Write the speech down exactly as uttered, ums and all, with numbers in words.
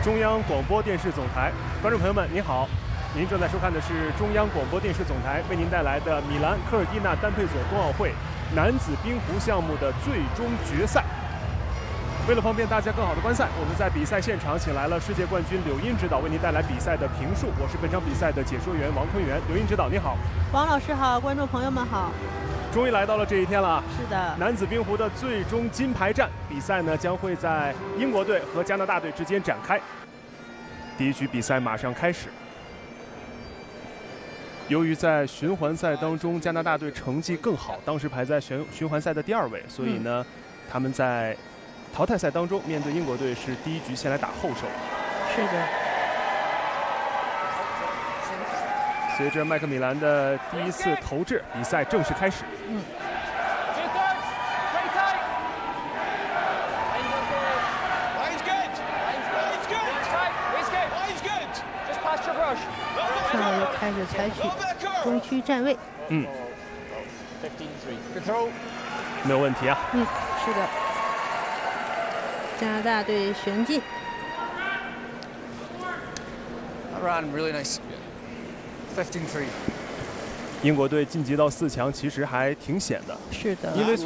中央广播电视总台，观众朋友们，您好，您正在收看的是中央广播电视总台为您带来的米兰科尔蒂纳丹佩佐冬奥会男子冰壶项目的最终决赛。为了方便大家更好的观赛，我们在比赛现场请来了世界冠军柳茵指导，为您带来比赛的评述。我是本场比赛的解说员王坤元。柳茵指导，你好。 王老师好，观众朋友们好。 终于来到了这一天了。 是的， 男子冰壶的最终金牌战比赛呢，将会在英国队和加拿大队之间展开。第一局比赛马上开始。由于在循环赛当中加拿大队成绩更好，当时排在循循环赛的第二位，所以呢，嗯、他们在淘汰赛当中面对英国队是第一局先来打后手。 是的。 随着麦克米兰的第一次投掷，比赛正式开始。嗯。 上来就开始采取中区站位。 嗯。没有问题啊。 嗯，是的。加拿大队旋进。 Run really nice. fifteen three. 英国队晋级到四强其实还挺险的。 是的。 因为